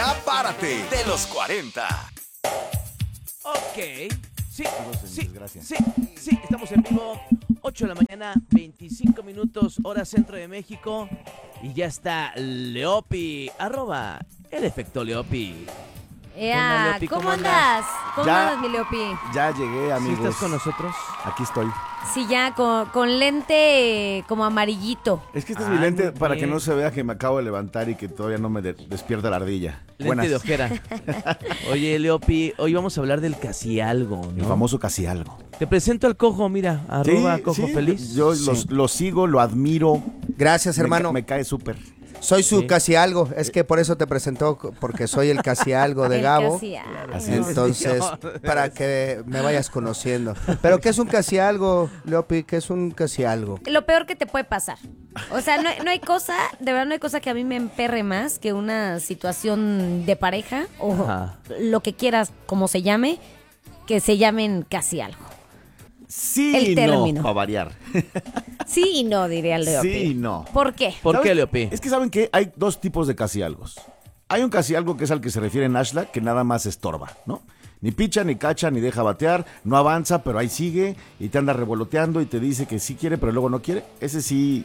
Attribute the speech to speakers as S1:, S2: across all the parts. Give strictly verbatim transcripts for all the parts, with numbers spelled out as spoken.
S1: Ya párate de los cuarenta.
S2: Ok. Sí, sí, sí, sí, estamos en vivo. ocho de la mañana, veinticinco minutos, hora centro de México. Y ya está Leopi, arroba el efecto Leopi.
S3: Yeah,
S2: Leopi,
S3: ¿cómo,
S2: ¿cómo
S3: andas? ¿Cómo
S4: Ya-
S3: andas, mi Leopi?
S4: Ya llegué,
S2: ¿Sí
S4: amigos.
S2: estás con nosotros?
S4: Aquí estoy.
S3: Sí, ya con, con lente como amarillito.
S4: Es que este es
S2: Ah,
S4: mi lente
S2: muy
S4: para que
S2: bien.
S4: no se vea que me acabo de levantar y que todavía no me de- despierta la ardilla.
S2: Lente
S4: Buenas.
S2: de ojera. Oye, Leopi, hoy vamos a hablar del casi algo,
S4: El
S2: ¿no?
S4: famoso casi algo.
S2: Te presento al cojo, mira, arroba cojo
S4: sí,
S2: feliz.
S4: Yo
S5: Sí.
S4: los- lo sigo, lo admiro.
S5: Gracias,
S4: Me
S5: hermano.
S4: ca- Me, cae súper.
S5: Soy su
S2: Sí.
S5: casi algo. Es que por eso te presentó, porque soy el casi algo de
S3: El
S5: Gabo.
S3: casi algo.
S4: Así es.
S5: Entonces, para que me vayas conociendo. Pero ¿qué es un casi algo, Leopi? ¿Qué es un casi algo?
S3: Lo peor que te puede pasar. O sea, no, hay- no hay cosa, de verdad no hay cosa que a mí me emperre más que una situación de pareja o
S2: Ajá.
S3: lo que quieras, como se llame, que se llamen casi algo.
S4: Sí
S3: El
S4: y no,
S3: término.
S4: para variar.
S3: Sí y no, diría el Leopi.
S4: Sí y no.
S3: ¿Por qué?
S2: ¿Por
S4: ¿Sabes?
S2: qué, Leopi?
S4: Es que saben que hay dos tipos de casi algos. Hay un casi algo que es al que se refiere Nashla, que nada más estorba, ¿no? Ni picha, ni cacha, ni deja batear, no avanza, pero ahí sigue y te anda revoloteando y te dice que sí quiere, pero luego no quiere. Ese sí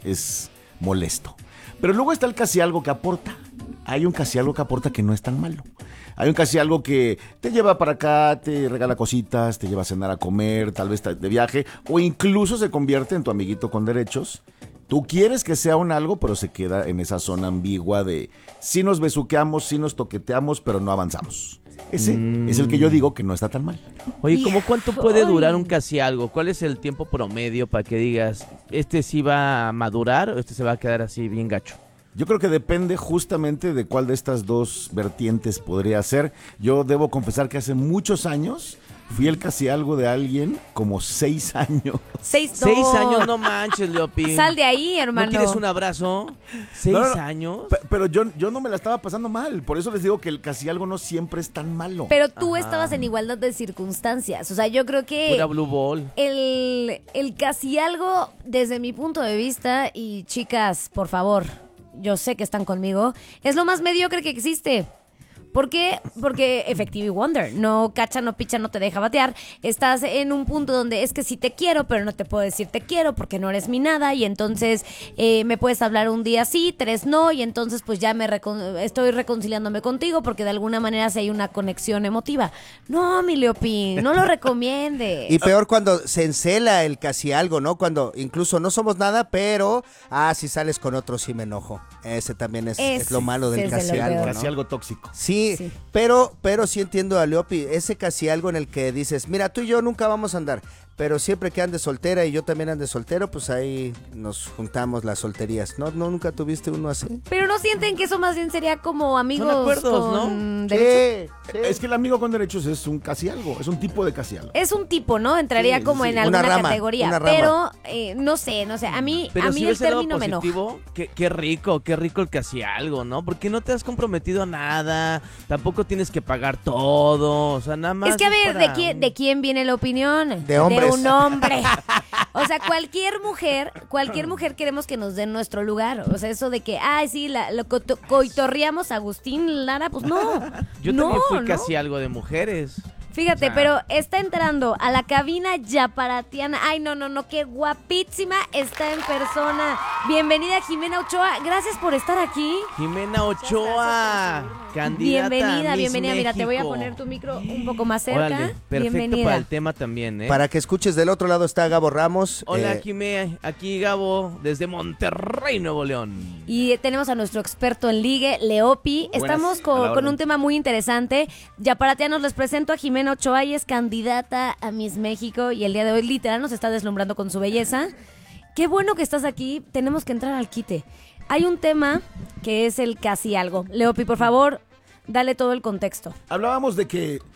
S4: es molesto. Pero luego está el casi algo que aporta. Hay un casi algo que aporta que no es tan malo. Hay un casi algo que te lleva para acá, te regala cositas, te lleva a cenar, a comer, tal vez de viaje, o incluso se convierte en tu amiguito con derechos. Tú quieres que sea un algo, pero se queda en esa zona ambigua de sí nos besuqueamos, sí nos toqueteamos, pero no avanzamos. Ese
S2: Mm.
S4: es el que yo digo que no está tan mal.
S2: Oye, ¿cómo cuánto puede
S3: Ay.
S2: durar un casi algo? ¿Cuál es el tiempo promedio para que digas, este sí va a madurar o este se va a quedar así bien gacho?
S4: Yo creo que depende justamente de cuál de estas dos vertientes podría ser. Yo debo confesar que hace muchos años fui el casi algo de alguien como seis años.
S3: Seis,
S2: Seis
S3: no.
S2: años, no manches, Leopi.
S3: Sal de ahí, hermano.
S2: ¿No quieres un abrazo? ¿Seis
S4: No, no, no.
S2: años?
S4: Pe- Pero yo, yo no me la estaba pasando mal. Por eso les digo que el casi algo no siempre es tan malo.
S3: Pero tú
S2: Ajá.
S3: estabas en igualdad de circunstancias. O sea, yo creo que
S2: Pura blue ball.
S3: el, el casi algo, desde mi punto de vista, y chicas, por favor, yo sé que están conmigo, es lo más mediocre que existe. ¿Por qué? Porque Effective Wonder, no cacha, no picha, no te deja batear. Estás en un punto donde es que sí te quiero, pero no te puedo decir te quiero porque no eres mi nada. Y entonces eh, me puedes hablar un día sí, tres no. Y entonces pues ya me recon- estoy reconciliándome contigo porque de alguna manera sí hay una conexión emotiva. No, mi Leopi, no lo recomiende.
S5: Y peor cuando se encela el casi algo, ¿no? Cuando incluso no somos nada, pero, ah, si sales con otro sí me enojo. Ese también es,
S3: Ese,
S5: es lo malo del
S3: ese es
S5: casi
S3: lo
S5: algo,
S3: peor.
S5: ¿no?
S4: Casi algo tóxico.
S5: Sí,
S3: Sí.
S5: pero pero sí entiendo a Leopi, ese casi algo en el que dices, mira, tú y yo nunca vamos a andar, pero siempre que andes soltera y yo también ande soltero, pues ahí nos juntamos las solterías. ¿No, no nunca tuviste uno así?
S3: Pero no sienten que eso más bien sería como amigos
S2: acuerdos,
S3: con
S5: Sí,
S3: derechos?
S5: sí.
S4: Es que el amigo con derechos es un casi algo, es un tipo de casi algo.
S3: Es un tipo, ¿no? Entraría
S4: Sí,
S3: como
S4: sí.
S3: en
S4: Una
S3: alguna
S5: rama,
S3: categoría.
S5: una rama.
S3: Pero eh, no sé, no sé. A mí,
S2: Pero
S3: a mí
S2: si
S3: el
S2: ves el lado
S3: término me enoja.
S2: positivo, qué, qué rico, qué rico el casi algo, ¿no? Porque no te has comprometido a nada, tampoco tienes que pagar todo, o sea, nada más.
S3: Es que a ver,
S2: para
S3: ¿de quién,
S2: un-
S3: ¿de quién viene la opinión?
S5: De hombres.
S3: un hombre. O sea, cualquier mujer, cualquier mujer queremos que nos den nuestro lugar. O sea, eso de que, ay, sí, la, lo coto- coitorreamos a Agustín Lara, pues no.
S2: Yo
S3: no,
S2: también fui
S3: ¿no?
S2: casi algo de mujeres.
S3: Fíjate,
S2: O sea,
S3: pero está entrando a la cabina yaparatiana. Ay, no, no, no, qué guapísima está en persona. Bienvenida, Jimena Ochoa. Gracias por estar aquí.
S2: Jimena Ochoa, candidata a
S3: Bienvenida,
S2: Miss
S3: bienvenida. Mira, te voy a
S2: México.
S3: poner tu micro un poco más cerca.
S2: Órale, perfecto
S3: Bienvenida.
S2: para el tema también, ¿eh?
S5: Para que escuches, del otro lado está Gabo Ramos.
S2: Hola,
S5: eh,
S2: Jimé, aquí Gabo, desde Monterrey, Nuevo León.
S3: Y tenemos a nuestro experto en ligue, Leopi.
S4: Buenas,
S3: Estamos
S4: a la
S3: con, con
S4: orden.
S3: un tema muy interesante. Yaparatianos, les presento a Jimena Ochoa. Ella es candidata a Miss México y el día de hoy literal nos está deslumbrando con su belleza. Qué bueno que estás aquí. Tenemos que entrar al quite. Hay un tema que es el casi algo. Leopi, por favor, dale todo el contexto.
S4: Hablábamos de que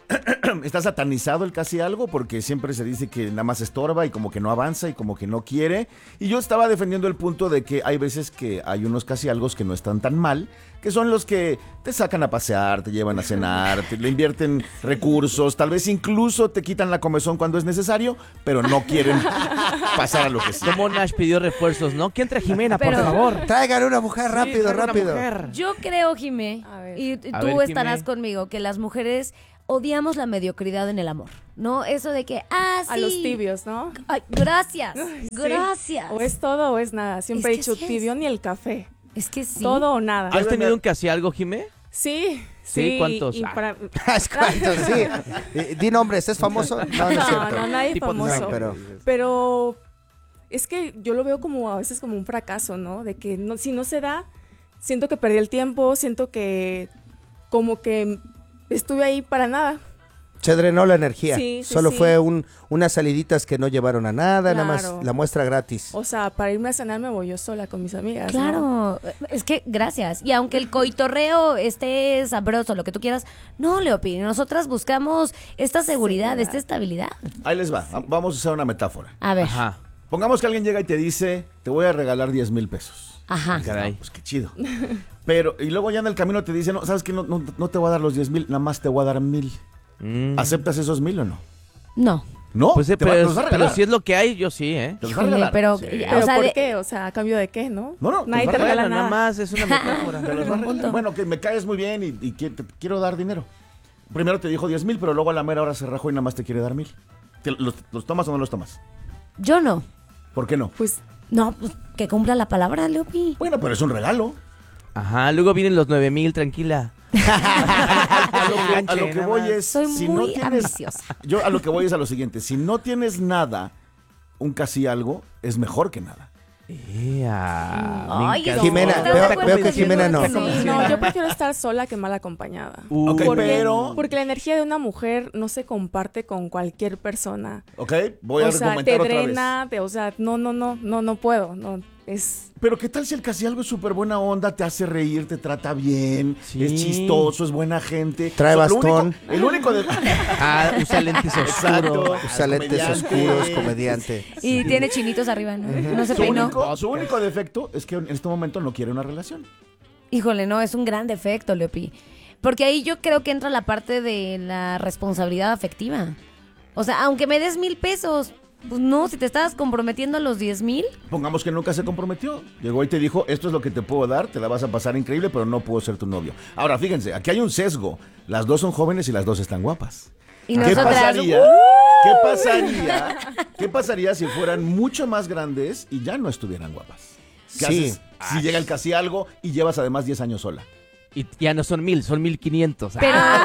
S4: está satanizado el casi algo porque siempre se dice que nada más estorba y como que no avanza y como que no quiere. Y yo estaba defendiendo el punto de que hay veces que hay unos casi algo que no están tan mal, que son los que te sacan a pasear, te llevan a cenar, te le invierten recursos, tal vez incluso te quitan la comezón cuando es necesario, pero no quieren pasar a lo que sí.
S2: Como Nash pidió refuerzos, ¿no? ¿Quién trae Jimena,
S3: Pero-
S2: por favor?
S5: Traigan una mujer rápido,
S2: Sí, traigan una
S5: rápido.
S2: mujer.
S3: Yo creo, Jimé,
S6: A ver.
S3: y y
S2: A
S3: tú
S2: ver,
S3: estarás
S2: Jimé.
S3: conmigo, que las mujeres odiamos la mediocridad en el amor, ¿no? Eso de que, ah, sí.
S6: A los tibios, ¿no?
S3: Ay, gracias,
S6: Sí.
S3: gracias.
S6: O es todo o es nada. Siempre
S3: Es
S6: he
S3: que
S6: dicho
S3: sí es.
S6: tibio ni el café.
S3: Es que sí.
S6: Todo o nada.
S2: ¿Has tenido un casi algo, Jimé?
S6: Sí,
S2: Sí,
S6: sí.
S2: ¿cuántos?
S6: y
S2: Ah.
S6: para-
S5: ¿Cuántos? Sí. Eh, Di nombres, ¿es famoso? No, no es
S6: No,
S5: cierto.
S6: no, nadie
S2: Tipo-
S6: famoso.
S5: No, pero-
S6: Pero es que yo lo veo como a veces como un fracaso, ¿no? De que no, si no se da, siento que perdí el tiempo, siento que como que estuve ahí para nada.
S5: Se drenó la energía.
S6: Sí, sí,
S5: Solo
S6: sí.
S5: fue un, unas saliditas que no llevaron a nada, nada
S6: Claro.
S5: más la muestra gratis.
S6: O sea, para irme a cenar me voy yo sola con mis amigas. ¿no?
S3: Claro, es que gracias. Y aunque el coitorreo esté sabroso, lo que tú quieras, no, Leopi, nosotras buscamos esta seguridad,
S6: Seguridad.
S3: esta estabilidad.
S4: Ahí les va, vamos a usar una metáfora.
S3: A ver,
S2: Ajá.
S4: Pongamos que alguien llega y te dice, te voy a regalar diez mil pesos.
S3: ajá.
S2: Caray.
S4: Pues qué chido. Pero, y luego ya en el camino te dice, no, ¿sabes qué? No, no, no te voy a dar los diez mil, nada más te voy a dar mil.
S2: Mm.
S4: ¿Aceptas esos mil o no?
S3: No.
S4: No,
S2: Pues sí,
S4: te va-
S2: pero,
S4: los vas a regalar.
S2: pero si es lo que hay, yo sí, ¿eh?
S4: Te los va a
S3: Híjole,
S4: regalar.
S3: pero,
S4: Sí.
S6: Pero
S3: o sea,
S6: ¿por
S3: de-
S6: qué? O sea, ¿a cambio de qué, no?
S4: No, no,
S6: Nadie
S4: te
S6: te
S4: los va a
S6: regala
S2: Bueno, nada
S6: nada.
S2: más, es una metáfora.
S4: Te los va a
S3: Buen
S4: regalar.
S3: punto.
S4: Bueno, que me caes muy bien y, y qui- te quiero dar dinero. Primero te dijo diez mil, pero luego a la mera hora se rajó y nada más te quiere dar mil. ¿Te- ¿Los, los tomas o no los tomas?
S3: yo no.
S4: ¿Por qué no?
S6: Pues
S3: No, pues que cumpla la palabra, Leopi.
S4: Bueno, pero es un regalo.
S2: Ajá, luego vienen los nueve mil, tranquila.
S4: A lo que, a lo que
S2: Nada
S4: voy
S2: más.
S4: es,
S3: Soy
S4: si
S3: muy
S4: no tienes,
S3: ambiciosa.
S4: yo a lo que voy es a lo siguiente, si no tienes nada, un casi algo es mejor que nada.
S2: Ea, me
S3: Ay,
S2: encantó.
S5: Jimena,
S3: ¿estás de
S5: veo-
S3: acuerdo
S5: veo que
S3: conmigo?
S5: Jimena no.
S3: Que
S6: sí, no, yo prefiero estar sola que mal acompañada.
S2: Uh,
S4: Ok,
S6: porque,
S4: pero-
S6: porque la energía de una mujer no se comparte con cualquier persona.
S4: ¿Ok? Voy a
S6: o sea, te
S4: argumentar otra
S6: drena, te- o sea, no, no, no, no, no puedo, no, es...
S4: vez. Pero ¿qué tal si el casi algo es súper buena onda, te hace reír, te trata bien,
S2: Sí.
S4: es chistoso, es buena gente?
S5: Trae
S4: lo
S5: bastón.
S4: único- el único de...
S2: Ah, usa lentes
S4: Exacto.
S2: oscuros.
S5: Usa lentes
S4: comediante.
S5: oscuros, comediante.
S3: Y tiene chinitos arriba, ¿no? No se
S4: Su
S3: peinó.
S4: único, su único defecto es que en este momento no quiere una relación.
S3: Híjole, no, es un gran defecto, Leopi. Porque ahí yo creo que entra la parte de la responsabilidad afectiva. O sea, aunque me des mil pesos, pues no, si te estabas comprometiendo a los diez mil,
S4: Pongamos que nunca se comprometió. Llegó y te dijo, esto es lo que te puedo dar, te la vas a pasar increíble, pero no puedo ser tu novio. Ahora, fíjense, aquí hay un sesgo. Las dos son jóvenes y las dos están guapas.
S3: y
S4: ¿Qué
S3: nosotras...
S4: pasaría?
S3: ¡uh!
S4: ¿Qué pasaría? ¿Qué pasaría si fueran mucho más grandes y ya no estuvieran guapas? ¿Qué
S5: Sí.
S4: haces si llega el casi algo y llevas además diez años sola?
S2: Y ya no son mil, son mil quinientos.
S3: Pero...
S2: Ah,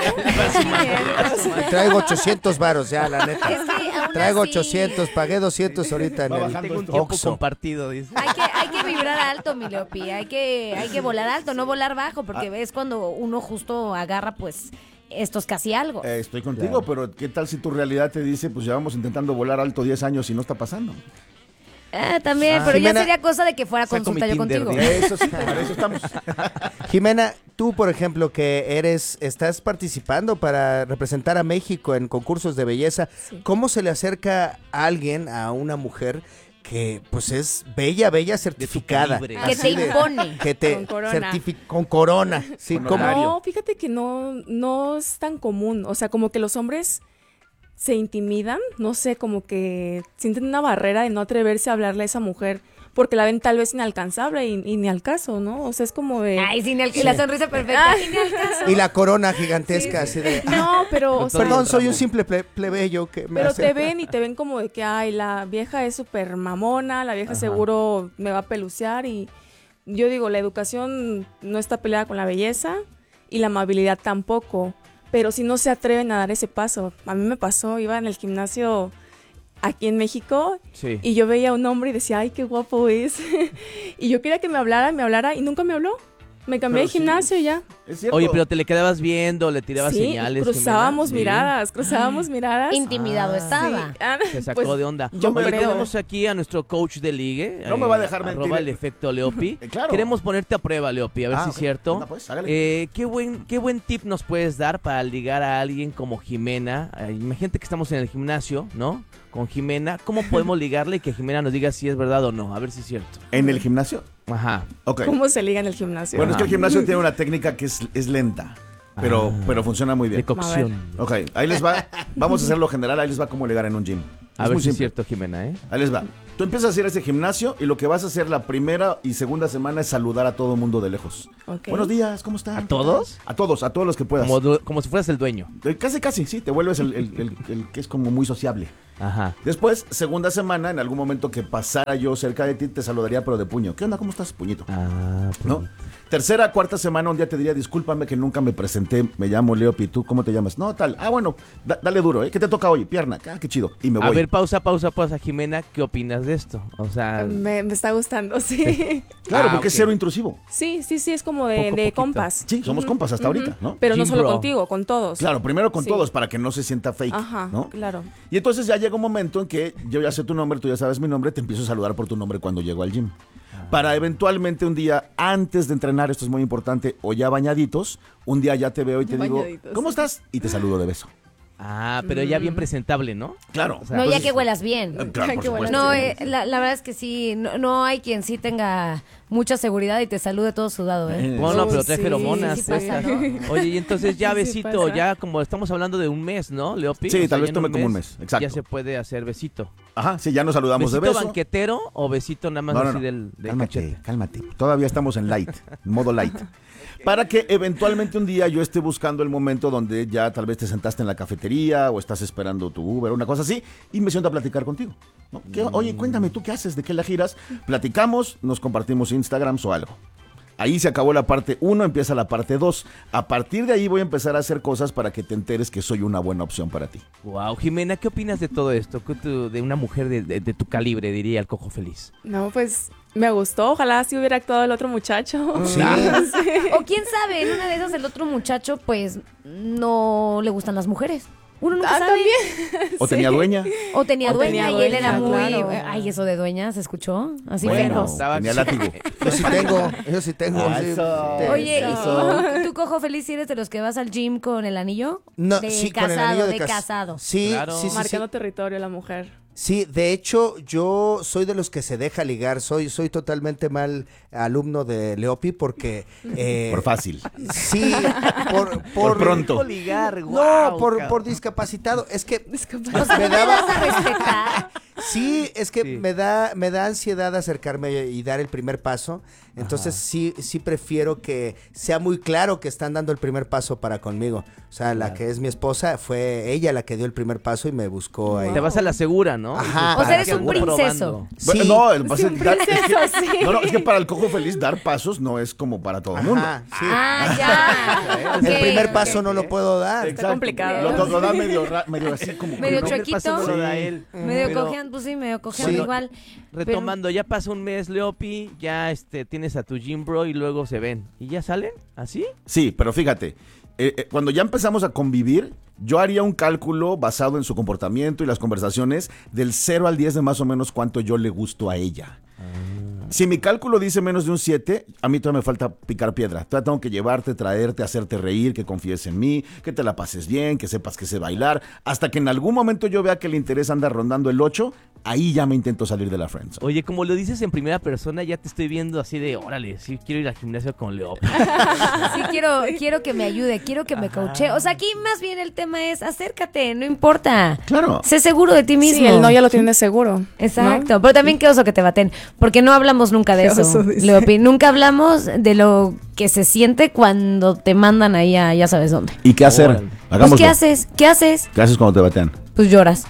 S5: Traigo ochocientos varos ya, la neta.
S3: Es que aún
S5: Traigo
S3: así,
S5: ochocientos, pagué doscientos ahorita en
S4: Va
S5: el
S4: bajando
S2: tengo un
S4: esto.
S2: tiempo
S5: Oxxo.
S2: compartido, dice.
S3: Hay que, hay que vibrar alto, mi Leopi. Hay que, hay que volar alto, no volar bajo, porque
S4: Ah.
S3: es cuando uno justo agarra, pues, estos casi algo.
S4: Eh, estoy contigo, pero ¿qué tal si tu realidad te dice, pues llevamos intentando volar alto diez años y no está pasando?
S3: Ah, también,
S5: Ah.
S3: pero
S5: Jimena-
S3: ya sería cosa de que fuera
S2: Saco
S3: consulta
S2: mi
S3: yo
S2: Tinder,
S3: contigo.
S2: dice.
S4: Eso sí, para eso estamos.
S5: Jimena, tú, por ejemplo, que eres, estás participando para representar a México en concursos de belleza,
S6: Sí.
S5: ¿cómo se le acerca a alguien, a una mujer que pues es bella, bella certificada?
S2: calibre.
S3: Que
S5: Así
S3: te
S5: de-
S3: impone.
S5: Que te
S6: Con corona.
S5: certifi- con corona. Sí,
S4: Con
S5: ¿cómo?
S4: horario.
S6: No, fíjate que no, no es tan común. O sea, como que los hombres se intimidan, no sé, como que sienten una barrera de no atreverse a hablarle a esa mujer porque la ven tal vez inalcanzable y, y ni al caso, ¿no? O sea, es como de...
S3: Ay, sin el, la sonrisa perfecta.
S6: Ay.
S3: Y ni al caso.
S5: Y la corona gigantesca, así de...
S6: No, pero... o sea,
S5: Perdón, soy un simple ple- plebeyo que me
S6: pero
S5: hace-
S6: te ven y te ven como de que, ay, la vieja es súper mamona, la vieja seguro me va a pelucear y yo digo, la educación no está peleada con la belleza y la amabilidad tampoco, pero si no se atreven a dar ese paso. A mí me pasó, iba en el gimnasio aquí en México
S2: Sí.
S6: y yo veía a un hombre y decía, ay, qué guapo es. Y yo quería que me hablara, me hablara y nunca me habló. Me cambié
S4: Pero
S6: de gimnasio
S4: sí,
S6: ya.
S4: Es cierto.
S2: Oye, pero te le quedabas viendo, le tirabas
S6: Sí,
S2: señales.
S6: cruzábamos
S2: Jimena.
S6: miradas, cruzábamos miradas.
S3: Intimidado
S2: Ah.
S3: estaba.
S6: Sí, ah,
S2: Sí, se sacó
S6: pues,
S2: de onda.
S4: yo me
S2: Oye,
S6: creo.
S2: tenemos aquí a nuestro coach de ligue.
S4: No me va a dejar mentir.
S2: Arroba el efecto Leopi.
S4: Eh, claro.
S2: Queremos ponerte a prueba, Leopi, a ver
S4: Ah,
S2: si
S4: ok.
S2: es cierto.
S4: Venga, pues, hágale.
S2: Eh, ¿qué, buen, ¿Qué buen tip nos puedes dar para ligar a alguien como Jimena? Eh, imagínate que estamos en el gimnasio, ¿no? Con Jimena. ¿Cómo podemos ligarle y que Jimena nos diga si es verdad o no? A ver si es cierto.
S4: ¿En el gimnasio?
S2: Ajá.
S4: Ok.
S6: ¿Cómo se liga en el gimnasio?
S4: Bueno, es que el
S2: Ajá.
S4: gimnasio tiene una técnica que es, es lenta, pero,
S2: Ah.
S4: pero funciona muy bien.
S2: De cocción.
S4: Ok, ahí les va. Vamos a hacerlo general, ahí les va cómo ligar en un gym.
S2: A
S4: es
S2: ver
S4: muy
S2: si es
S4: simple.
S2: cierto, Jimena, ¿eh?
S4: Ahí les va. Tú empiezas a hacer ese gimnasio y lo que vas a hacer la primera y segunda semana es saludar a todo mundo de lejos.
S6: Ok.
S4: Buenos días, ¿cómo están?
S2: ¿A todos?
S4: A todos, a todos los que puedas.
S2: Como, du- como si fueras el dueño.
S4: Eh, Casi, casi, sí, te vuelves el, el- el- el que es como muy sociable.
S2: Ajá.
S4: Después, segunda semana, en algún momento que pasara yo cerca de ti, te saludaría, pero de puño. ¿Qué onda? ¿Cómo estás, puñito?
S2: Ah, pues,
S4: ¿No? Tercera, cuarta semana, un día te diría, discúlpame que nunca me presenté, me llamo Leopi, ¿tú cómo te llamas? No, tal. Ah, bueno, da- dale duro, ¿eh? ¿Qué te toca hoy? Pierna. Ah, qué chido. Y me voy.
S2: A ver, pausa, pausa, pausa, Jimena, ¿qué opinas de esto? O sea,
S6: Me, me está gustando, sí.
S4: Claro,
S2: Ah,
S4: porque es
S2: ok.
S4: cero intrusivo.
S6: Sí, sí, sí, es como de,
S2: Poco,
S6: de
S2: poquito.
S6: compas.
S4: Sí, somos
S6: Ujú,
S4: compas hasta
S6: ujú.
S4: ahorita, ¿no?
S6: Pero no
S2: Gym
S6: solo
S2: bro.
S6: contigo, con todos.
S4: Claro, primero con
S6: Sí.
S4: todos para que no se sienta fake,
S6: Ajá,
S4: ¿no?
S6: claro.
S4: Y entonces ya llega un momento en que yo ya sé tu nombre, tú ya sabes mi nombre, te empiezo a saludar por tu nombre cuando llego al gym. Para eventualmente un día, antes de entrenar, esto es muy importante, o ya bañaditos, un día ya te veo y te digo,
S6: Bañaditos.
S4: ¿cómo estás? Y te saludo de beso.
S2: ah, pero ya
S6: Mm.
S2: bien presentable, ¿no?
S4: Claro.
S2: O sea,
S3: No, ya
S4: Entonces-
S3: que huelas bien.
S4: Eh, Claro, por
S6: Qué bueno.
S4: supuesto.
S3: No, eh, la, la verdad es que sí, no, no hay quien sí tenga mucha seguridad y te salude todo sudado, ¿eh?
S4: Eh,
S2: Bueno,
S6: Oh,
S2: pero trae
S6: sí,
S2: feromonas.
S3: sí pasa,
S2: esta.
S3: ¿no?
S2: Oye, y entonces ya
S6: Sí
S2: besito,
S6: pasa.
S2: ya como estamos hablando de un mes, ¿no, Leopi?
S4: Sí,
S2: O sea,
S4: tal vez
S2: ya en
S4: tome como un mes, exacto.
S2: Ya se puede hacer besito.
S4: Ajá, sí, ya nos saludamos
S2: ¿Besito
S4: de beso.
S2: banquetero o besito nada más
S4: No, no,
S2: así
S4: no.
S2: del, del
S4: Cálmate,
S2: cachete?
S4: cálmate. Todavía estamos en light, en modo light. Para que eventualmente un día yo esté buscando el momento donde ya tal vez te sentaste en la cafetería o estás esperando tu Uber, una cosa así, y me siento a platicar contigo. ¿No? ¿Qué- oye, cuéntame, ¿tú qué haces? ¿De qué la giras? Platicamos, nos compartimos Instagrams o algo. Ahí se acabó la parte uno, empieza la parte dos. A partir de ahí voy a empezar a hacer cosas para que te enteres que soy una buena opción para ti.
S2: Wow, Jimena, ¿qué opinas de todo esto? ¿Qué tú- De una mujer de, de- de tu calibre, diría el cojo feliz.
S6: No, pues me gustó. Ojalá así hubiera actuado el otro muchacho.
S4: Sí.
S3: O quién sabe, en una de esas el otro muchacho pues no le gustan las mujeres. Uno nunca
S6: Ah,
S3: sabe.
S6: también.
S4: O tenía dueña.
S3: O tenía
S6: O
S3: dueña
S6: tenía
S3: y él era
S6: dueña,
S3: muy...
S6: claro.
S3: Ay, eso de dueña, ¿se escuchó? Así
S4: Bueno,
S3: feo.
S2: Estaba-
S4: tenía látigo.
S5: Yo sí tengo, yo sí tengo.
S4: Ah,
S5: sí.
S4: eso.
S5: Te-
S3: Oye, ¿y
S5: eso.
S3: tú, tú, cojo feliz, eres de los que vas al gym con el anillo?
S5: No,
S3: de
S5: sí,
S3: casado,
S5: con el anillo de,
S3: de
S5: cas-
S3: casado.
S5: Sí,
S2: Claro.
S5: sí, sí, sí.
S6: Marcando territorio la mujer.
S5: Sí, de hecho, yo soy de los que se deja ligar. Soy, soy totalmente mal alumno de Leopi porque. eh,
S4: Por fácil.
S5: Sí, por,
S4: Por pronto.
S2: ligar,
S5: No,
S2: guau,
S5: por,
S2: cabrón.
S5: por discapacitado. Es que
S3: O sea,
S5: me
S3: ¿no me
S5: daba.
S3: vas a respetar?
S5: Sí, es que
S2: Sí.
S5: me da me da ansiedad acercarme y dar el primer paso. Entonces sí sí prefiero que sea muy claro que están dando el primer paso para conmigo. O sea, la que es mi esposa fue ella la que dio el primer paso y me buscó ahí.
S2: Te vas a la segura, ¿no?
S5: Ajá.
S2: Dices,
S3: O sea, eres
S2: ¿para
S3: un
S2: qué ando
S3: princeso.
S2: probando?
S4: Bueno,
S5: Sí.
S4: no, el pase-
S6: un
S4: dar- es que-
S6: princeso, sí.
S4: no, no, es que para el cojo feliz dar pasos no es como para todo el mundo.
S5: Ajá, sí.
S3: Ah, ya.
S5: El
S3: Ok,
S5: primer
S3: ok.
S5: paso no lo puedo dar.
S6: Está complicado.
S4: Lo, lo- lo da medio, ra- medio así como
S3: Medio
S4: que no.
S3: chuequito.
S2: El paso no lo da él.
S3: Medio
S2: Pero,
S3: cojean, pues sí, medio cojean
S5: Sí.
S3: igual.
S2: retomando, ya pasa un mes, Leopi, ya este tienes a tu gym bro y luego se ven. ¿Y ya salen? ¿Así?
S4: Sí, pero fíjate, eh, eh, cuando ya empezamos a convivir, yo haría un cálculo basado en su comportamiento y las conversaciones del cero al diez de más o menos cuánto yo le gusto a ella. Si mi cálculo dice menos de un siete, a mí todavía me falta picar piedra. Todavía tengo que llevarte, traerte, hacerte reír, que confíes en mí, que te la pases bien, que sepas que sé bailar. Hasta que en algún momento yo vea que el interés anda rondando el ocho, ahí ya me intento salir de la friendzone.
S2: Oye, como lo dices en primera persona, ya te estoy viendo así de, órale, sí quiero ir al gimnasio con Leopi.
S3: Sí, quiero, quiero que me ayude, quiero que me coache. O sea, aquí más bien el tema es acércate, no importa.
S4: Claro.
S3: Sé seguro de ti mismo.
S6: Sí, el no ya lo tienes seguro.
S3: Exacto, pero también qué oso que te baten, porque no hablamos nunca de
S6: Qué
S3: eso,
S6: oso, dice.
S3: Leopi, nunca hablamos de lo que se siente cuando te mandan ahí a ya sabes dónde.
S4: ¿Y qué hacer?
S2: Órale.
S3: Pues,
S4: Hagámoslo.
S3: ¿qué haces? ¿Qué haces?
S4: ¿Qué haces cuando te batean?
S3: Pues lloras.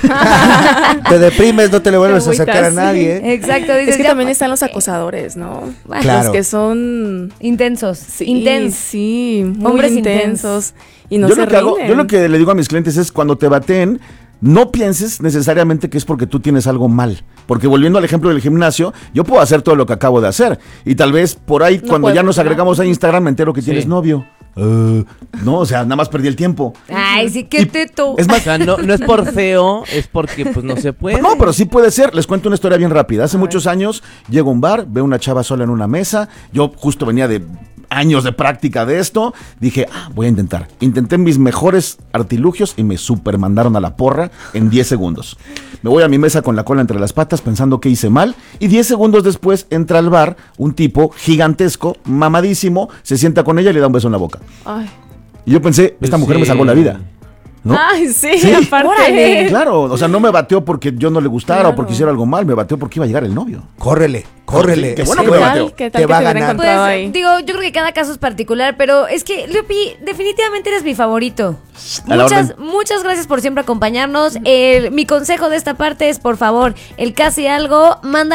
S5: Te deprimes, no te le vuelves
S6: Te
S5: a acercar a
S6: agüitas, sí.
S5: nadie.
S3: Exacto, dices,
S6: Es que
S3: ya,
S6: también
S3: pues,
S6: están los acosadores, ¿no?
S3: Bueno,
S5: Claro.
S6: Los que son
S3: intensos,
S6: sí,
S3: intensos.
S6: sí, muy
S3: Hombres
S6: intensos y no
S4: yo,
S6: se
S4: lo que hago-
S6: rinden.
S4: yo lo que le digo a mis clientes es cuando te baten, no pienses necesariamente que es porque tú tienes algo mal. Porque volviendo al ejemplo del gimnasio, yo puedo hacer todo lo que acabo de hacer. Y tal vez por ahí,
S6: No
S4: cuando
S6: puedo,
S4: ya nos
S6: ¿no?
S4: agregamos a Instagram, me entero que
S2: Sí.
S4: tienes novio. Uh, no, o sea, nada más perdí el tiempo.
S3: Ay, sí, qué
S4: Y-
S3: teto.
S4: Es
S2: O
S4: más,
S2: sea, no, no es por feo, es porque pues no se puede.
S4: no, pero sí puede ser. Les cuento una historia bien rápida. Hace muchos años llego a un bar, veo una chava sola en una mesa. Yo justo venía de años de práctica de esto. Dije, ah, voy a intentar. Intenté mis mejores artilugios y me super mandaron a la porra en diez segundos. Me voy a mi mesa con la cola entre las patas pensando que hice mal. Y diez segundos después entra al bar un tipo gigantesco, mamadísimo, se sienta con ella y le da un beso en la boca.
S6: Ay.
S4: Y yo pensé, esta
S2: Pues
S4: mujer
S2: sí.
S4: me salvó la vida. ¿No?
S6: Ay, sí,
S4: Sí.
S6: aparte.
S3: Órale.
S4: Claro, o sea, no me bateó porque yo no le gustara
S6: Claro.
S4: o porque hiciera algo mal, me bateó porque iba a llegar el novio.
S5: Córrele, córrele.
S4: Qué bueno
S6: ¿Qué
S4: que me
S6: tal?
S4: bateó.
S6: ¿Qué tal
S5: Te
S6: que
S5: va a
S6: te hubiera
S5: ganar.
S6: encontrado
S3: Pues,
S6: ahí?
S3: digo, yo creo que cada caso es particular, pero es que, Leopi, definitivamente eres mi favorito.
S4: A la
S3: Muchas,
S4: orden.
S3: muchas gracias por siempre acompañarnos. El- mi consejo de esta parte es, por favor, el casi algo, manda